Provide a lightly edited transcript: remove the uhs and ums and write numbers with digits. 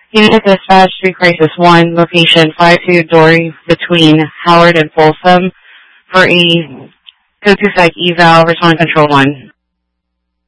Unit Dispatch 3 Crisis 1, location 52 Dory between Howard and Folsom for a Go to Psych eval, respond control 1.